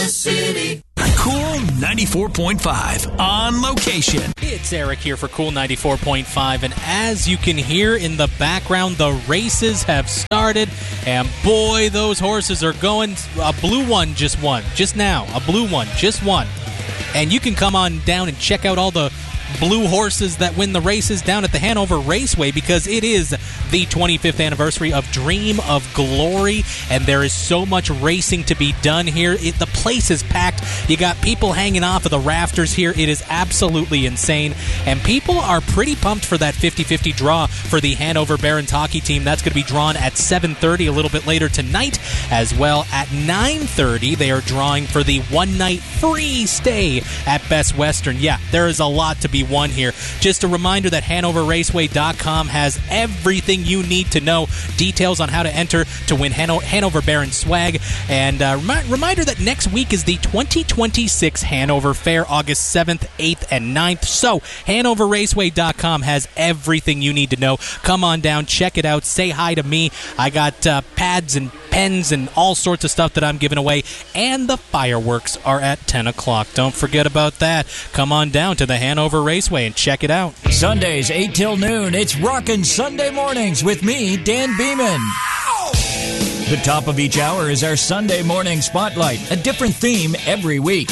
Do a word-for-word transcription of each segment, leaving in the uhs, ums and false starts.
City. Cool ninety-four point five on location. It's Eric here for Cool ninety-four point five, and as you can hear in the background, the races have started, and boy, those horses are going. A blue one just won, just now. A blue one just won. And you can come on down and check out all the blue horses that win the races down at the Hanover Raceway, because it is the twenty-fifth anniversary of Dream of Glory, and there is so much racing to be done here. It, the place is packed. You got people hanging off of the rafters here. It is absolutely insane, and people are pretty pumped for that fifty-fifty draw for the Hanover Barons hockey team. That's going to be drawn at seven thirty a little bit later tonight. As well, at nine thirty, they are drawing for the one-night free stay at Best Western. Yeah, there is a lot to be won here. Just a reminder that Hanover Raceway dot com has everything you need to know. Details on how to enter to win Hano- Hanover Baron swag. And uh, remi- reminder that next week is the twenty twenty-six Hanover Fair, August seventh, eighth, and ninth. So, Hanover Raceway dot com has everything you need to know. Come on down, check it out, say hi to me. I got uh, pads and pens and all sorts of stuff that I'm giving away. And the fireworks are at ten o'clock. Don't forget about that. Come on down to the Hanover Raceway and check it out. Sundays, eight till noon, it's Rockin' Sunday Mornings with me, Dan Beeman. The top of each hour is our Sunday Morning Spotlight, a different theme every week.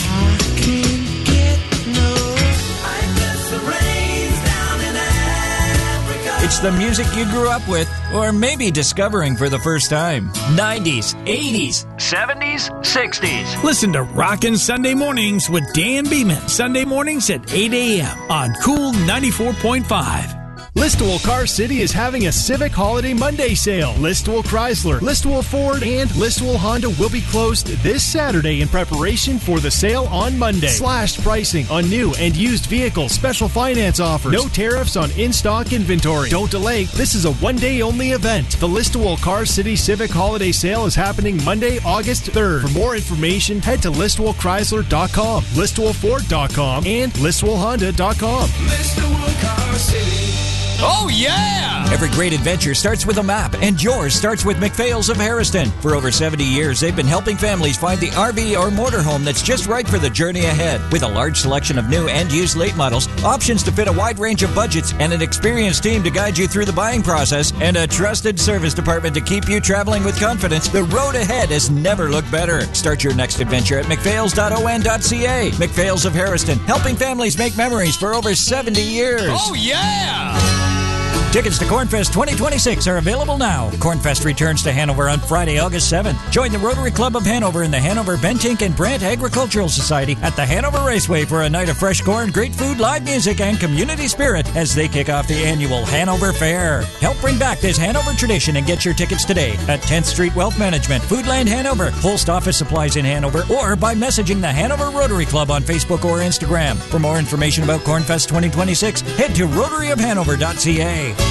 It's the music you grew up with, or maybe discovering for the first time. nineties, eighties, seventies, sixties. Listen to Rockin' Sunday Mornings with Dan Beeman. Sunday mornings at eight a.m. on Cool ninety-four point five. Listowel Car City is having a Civic Holiday Monday sale. Listowel Chrysler, Listowel Ford, and Listowel Honda will be closed this Saturday in preparation for the sale on Monday. Slashed pricing on new and used vehicles, special finance offers, no tariffs on in-stock inventory. Don't delay, this is a one-day only event. The Listowel Car City Civic Holiday Sale is happening Monday, August third. For more information, head to Listowel Chrysler dot com, Listowel Ford dot com, and Listowel Honda dot com. Listowel Car City. Oh, yeah! Every great adventure starts with a map, and yours starts with McPhail's of Harrison. For over seventy years, they've been helping families find the R V or motorhome that's just right for the journey ahead. With a large selection of new and used late models, options to fit a wide range of budgets, and an experienced team to guide you through the buying process, and a trusted service department to keep you traveling with confidence, the road ahead has never looked better. Start your next adventure at mcphails dot o n dot c a. McPhail's of Harrison, helping families make memories for over seventy years. Oh, yeah! Tickets to Cornfest twenty twenty-six are available now. Cornfest returns to Hanover on Friday, August seventh. Join the Rotary Club of Hanover and the Hanover Bentink and Brandt Agricultural Society at the Hanover Raceway for a night of fresh corn, great food, live music, and community spirit as they kick off the annual Hanover Fair. Help bring back this Hanover tradition and get your tickets today at tenth Street Wealth Management, Foodland Hanover, Holst Office Supplies in Hanover, or by messaging the Hanover Rotary Club on Facebook or Instagram. For more information about Cornfest twenty twenty-six, head to rotary of hanover dot c a.